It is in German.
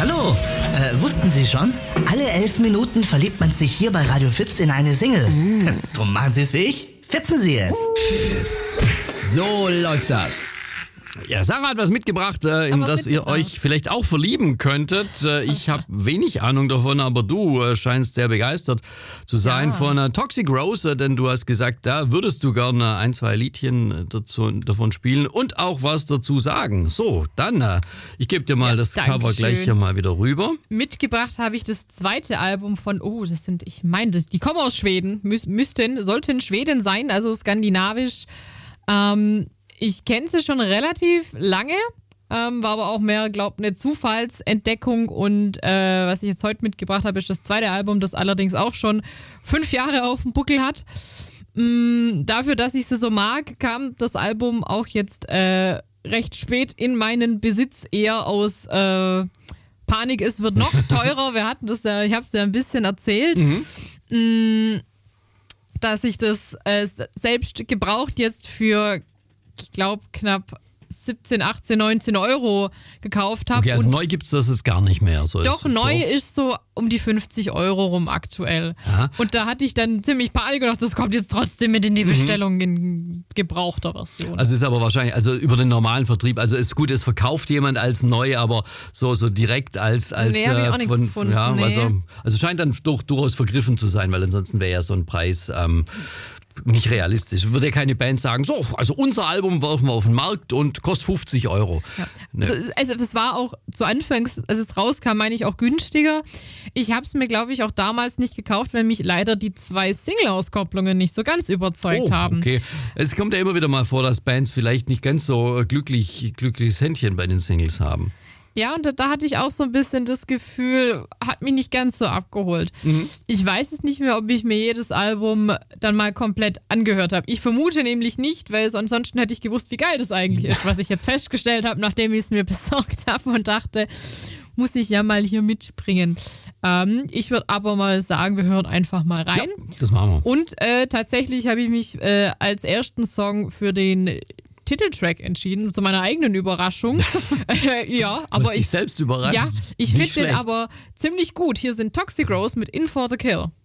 Hallo, wussten Sie schon? Alle 11 Minuten verliebt man sich hier bei Radio Fips in eine Single. Drum machen Sie es wie ich. Fipsen Sie jetzt. So läuft das. Ja, Sarah hat was mitgebracht, in das ihr euch vielleicht auch verlieben könntet. Ich habe wenig Ahnung davon, aber du scheinst sehr begeistert zu sein von Toxic Rose, denn du hast gesagt, da würdest du gerne 1, 2 Liedchen davon spielen und auch was dazu sagen. So, dann, ich gebe dir mal das Cover gleich hier mal wieder rüber. Mitgebracht habe ich das zweite Album von, die kommen aus Schweden, sollten Schweden sein, also skandinavisch. Ich kenne sie schon relativ lange, war aber auch mehr, eine Zufallsentdeckung und was ich jetzt heute mitgebracht habe, ist das zweite Album, das allerdings auch schon 5 Jahre auf dem Buckel hat. Dafür, dass ich sie so mag, kam das Album auch jetzt recht spät in meinen Besitz, eher aus Panik, es wird noch teurer. Wir hatten das ja, ich habe es ja ein bisschen erzählt. Dass ich das selbst gebraucht jetzt für, ich glaube, knapp 17, 18, 19 Euro gekauft habe. Okay, also neu gibt es das gar nicht mehr. So doch, neu ist so um die 50 Euro rum aktuell. Ja. Und da hatte ich dann ziemlich Panik und dachte, das kommt jetzt trotzdem mit in die Bestellung in gebrauchter Version. Also es ist aber wahrscheinlich, also über den normalen Vertrieb, also ist gut, es verkauft jemand als neu, aber so direkt als nee, habe ich auch nichts gefunden. Ja, nee. also scheint dann durchaus vergriffen zu sein, weil ansonsten wäre ja so ein Preis nicht realistisch. Würde ja keine Band sagen, so, also unser Album werfen wir auf den Markt und kostet 50 Euro. Ja. Nee. Also es war auch zu Anfangs, als es rauskam, meine ich auch günstiger. Ich habe es mir, glaube ich, auch damals nicht gekauft, weil mich leider die 2 Single-Auskopplungen nicht so ganz überzeugt haben. Okay. Es kommt ja immer wieder mal vor, dass Bands vielleicht nicht ganz so glückliches Händchen bei den Singles haben. Ja, und da hatte ich auch so ein bisschen das Gefühl, hat mich nicht ganz so abgeholt. Ich weiß es nicht mehr, ob ich mir jedes Album dann mal komplett angehört habe. Ich vermute nämlich nicht, weil ansonsten hätte ich gewusst, wie geil das eigentlich ist, was ich jetzt festgestellt habe, nachdem ich es mir besorgt habe und dachte, muss ich ja mal hier mitbringen. Ich würde aber mal sagen, wir hören einfach mal rein. Ja, das machen wir. Und tatsächlich habe ich mich als ersten Song für den Titeltrack entschieden, zu meiner eigenen Überraschung. Aber dich selbst überrascht. Ja, ich finde den aber ziemlich gut. Hier sind Toxic Rose mit In For The Kill.